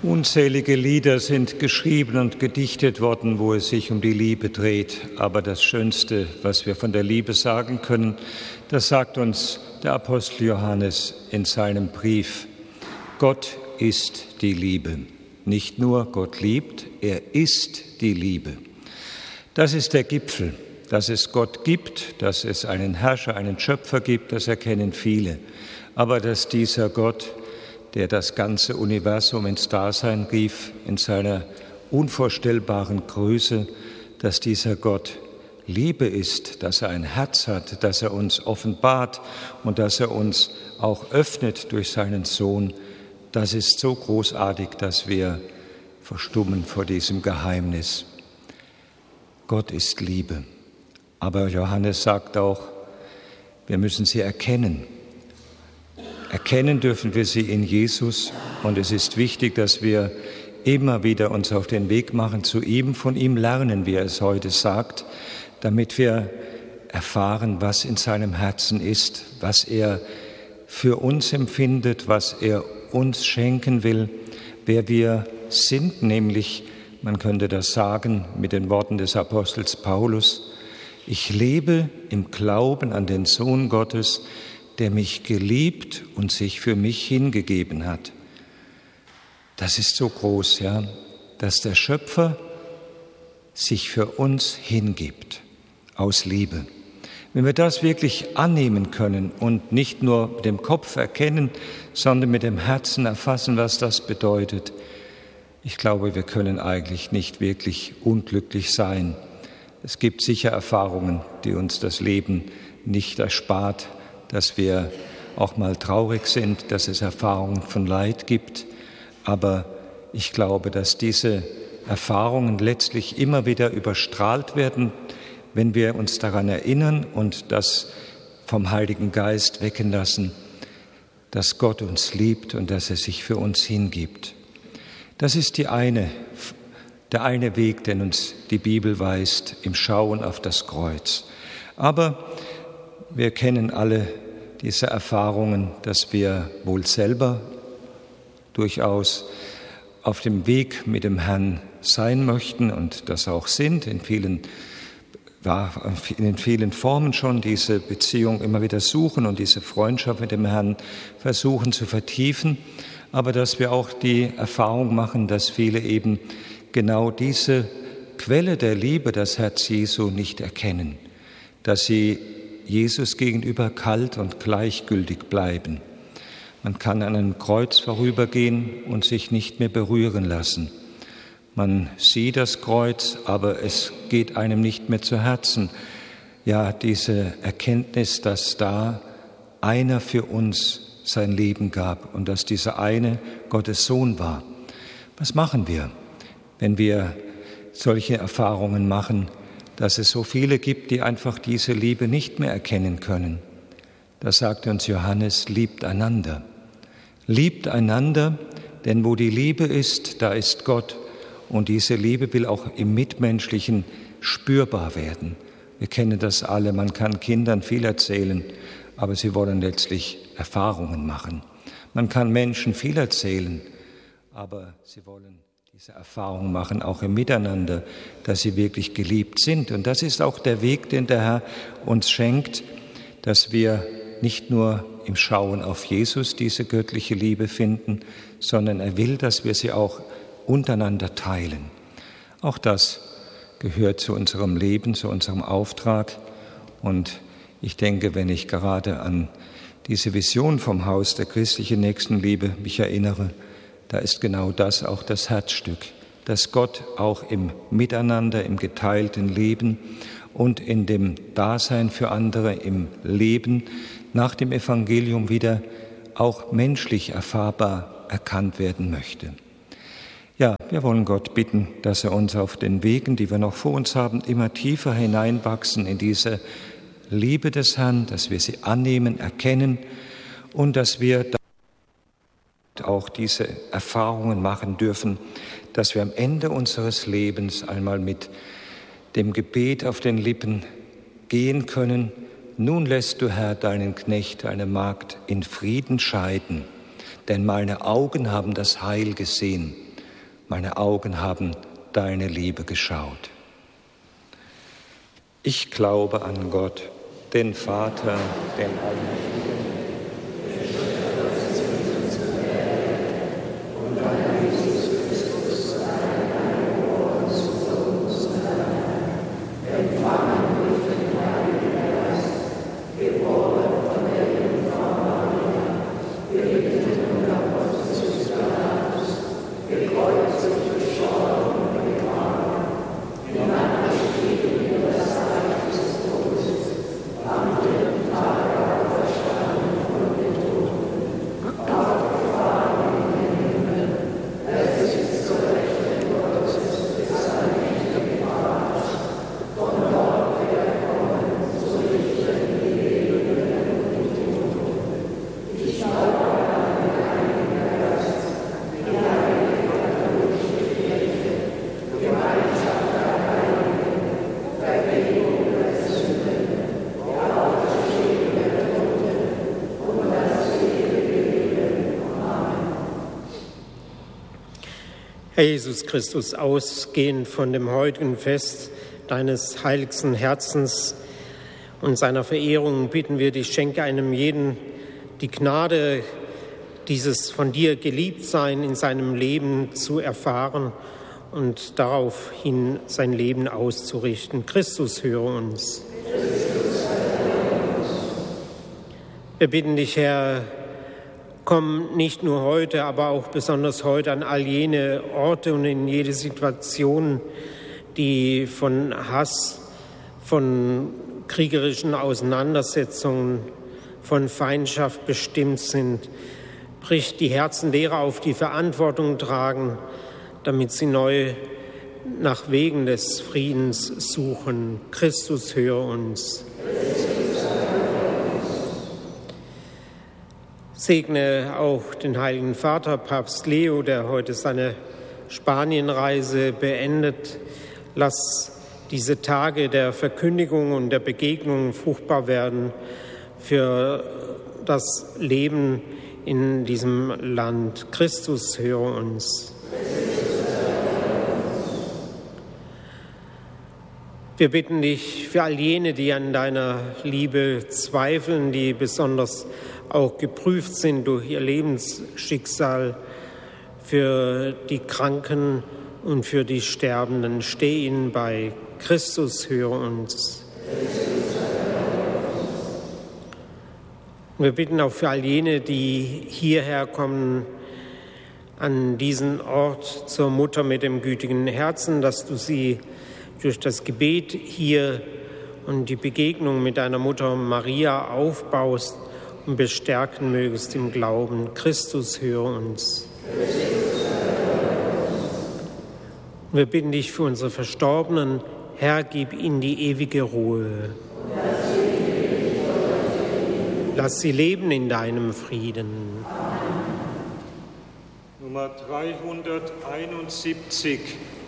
Unzählige Lieder sind geschrieben und gedichtet worden, wo es sich um die Liebe dreht. Aber das Schönste, was wir von der Liebe sagen können, das sagt uns der Apostel Johannes in seinem Brief. Gott ist die Liebe. Nicht nur Gott liebt, er ist die Liebe. Das ist der Gipfel. Dass es Gott gibt, dass es einen Herrscher, einen Schöpfer gibt, das erkennen viele. Aber dass dieser Gott, der das ganze Universum ins Dasein rief, in seiner unvorstellbaren Größe, dass dieser Gott Liebe ist, dass er ein Herz hat, dass er uns offenbart und dass er uns auch öffnet durch seinen Sohn, das ist so großartig, dass wir verstummen vor diesem Geheimnis. Gott ist Liebe. Aber Johannes sagt auch, wir müssen sie erkennen. Erkennen dürfen wir sie in Jesus und es ist wichtig, dass wir immer wieder uns auf den Weg machen zu ihm, von ihm lernen, wie er es heute sagt, damit wir erfahren, was in seinem Herzen ist, was er für uns empfindet, was er uns schenken will, wer wir sind, nämlich, man könnte das sagen mit den Worten des Apostels Paulus, ich lebe im Glauben an den Sohn Gottes, der mich geliebt und sich für mich hingegeben hat. Das ist so groß, ja, dass der Schöpfer sich für uns hingibt, aus Liebe. Wenn wir das wirklich annehmen können und nicht nur mit dem Kopf erkennen, sondern mit dem Herzen erfassen, was das bedeutet, ich glaube, wir können eigentlich nicht wirklich unglücklich sein. Es gibt sicher Erfahrungen, die uns das Leben nicht erspart, dass wir auch mal traurig sind, dass es Erfahrungen von Leid gibt. Aber ich glaube, dass diese Erfahrungen letztlich immer wieder überstrahlt werden, wenn wir uns daran erinnern und das vom Heiligen Geist wecken lassen, dass Gott uns liebt und dass er sich für uns hingibt. Das ist der eine Weg, den uns die Bibel weist, im Schauen auf das Kreuz. Aber wir kennen alle diese Erfahrungen, dass wir wohl selber durchaus auf dem Weg mit dem Herrn sein möchten und das auch sind, in vielen Formen schon diese Beziehung immer wieder suchen und diese Freundschaft mit dem Herrn versuchen zu vertiefen, aber dass wir auch die Erfahrung machen, dass viele eben genau diese Quelle der Liebe, das Herz Jesu, nicht erkennen, dass sie Jesus gegenüber kalt und gleichgültig bleiben. Man kann an einem Kreuz vorübergehen und sich nicht mehr berühren lassen. Man sieht das Kreuz, aber es geht einem nicht mehr zu Herzen. Ja, diese Erkenntnis, dass da einer für uns sein Leben gab und dass dieser eine Gottes Sohn war. Was machen wir, wenn wir solche Erfahrungen machen, dass es so viele gibt, die einfach diese Liebe nicht mehr erkennen können? Da sagt uns Johannes, liebt einander. Liebt einander, denn wo die Liebe ist, da ist Gott. Und diese Liebe will auch im Mitmenschlichen spürbar werden. Wir kennen das alle, man kann Kindern viel erzählen, aber sie wollen letztlich Erfahrungen machen. Man kann Menschen viel erzählen, aber sie wollen diese Erfahrung machen, auch im Miteinander, dass sie wirklich geliebt sind. Und das ist auch der Weg, den der Herr uns schenkt, dass wir nicht nur im Schauen auf Jesus diese göttliche Liebe finden, sondern er will, dass wir sie auch untereinander teilen. Auch das gehört zu unserem Leben, zu unserem Auftrag. Und ich denke, wenn ich gerade an diese Vision vom Haus der christlichen Nächstenliebe mich erinnere, da ist genau das auch das Herzstück, dass Gott auch im Miteinander, im geteilten Leben und in dem Dasein für andere, im Leben nach dem Evangelium wieder auch menschlich erfahrbar erkannt werden möchte. Ja, wir wollen Gott bitten, dass er uns auf den Wegen, die wir noch vor uns haben, immer tiefer hineinwachsen in diese Liebe des Herrn, dass wir sie annehmen, erkennen und dass wir auch diese Erfahrungen machen dürfen, dass wir am Ende unseres Lebens einmal mit dem Gebet auf den Lippen gehen können: Nun lässt du, Herr, deinen Knecht, deine Magd in Frieden scheiden, denn meine Augen haben das Heil gesehen, meine Augen haben deine Liebe geschaut. Ich glaube an Gott, den Vater, den Allmächtigen, und an Jesus Christus, seinen Eingeborenen Sohn, empfangen durch den Heiligen Geist, geboren von der Jungfrau Maria, gelitten unter Pontius Pilatus, gekreuzigt, gestorben und begraben, hinabgestiegen in das Reich des Todes, am dritten Tage auferstanden von den Toten, aufgefahren in den Himmel, er sitzt zur Rechten Gottes des allmächtigen Vaters, von dort wird er kommen, zu richten die Lebenden und die Toten. Ich glaube an den Heiligen Geist, die heilige katholische Kirche, Gemeinschaft der Heiligen, Vergebung der Sünden, die Auferstehung der Toten und das ewige Leben. Amen. Herr Jesus Christus, ausgehend von dem heutigen Fest deines heiligsten Herzens und seiner Verehrung bitten wir dich, schenke einem jeden die Gnade, dieses von dir Geliebtsein in seinem Leben zu erfahren und daraufhin sein Leben auszurichten. Christus, höre uns. Wir bitten dich, Herr, komm nicht nur heute, aber auch besonders heute an all jene Orte und in jede Situation, die von Hass, von kriegerischen Auseinandersetzungen, von Feindschaft bestimmt sind. Brich die Herzen derer auf, die Verantwortung tragen, damit sie neu nach Wegen des Friedens suchen. Christus, höre uns. Segne auch den Heiligen Vater, Papst Leo, der heute seine Spanienreise beendet. Lass diese Tage der Verkündigung und der Begegnung fruchtbar werden für das Leben in diesem Land. Christus, höre uns. Wir bitten dich für all jene, die an deiner Liebe zweifeln, die besonders auch geprüft sind durch ihr Lebensschicksal, für die Kranken und für die Sterbenden. Steh ihnen bei. Christus, höre uns. Wir bitten auch für all jene, die hierher kommen, an diesen Ort zur Mutter mit dem gütigen Herzen, dass du sie durch das Gebet hier und die Begegnung mit deiner Mutter Maria aufbaust und bestärken mögest im Glauben. Christus, höre uns. Wir bitten dich für unsere Verstorbenen, Herr, gib ihnen die ewige Ruhe. Lass sie leben in deinem Frieden. Nummer 371.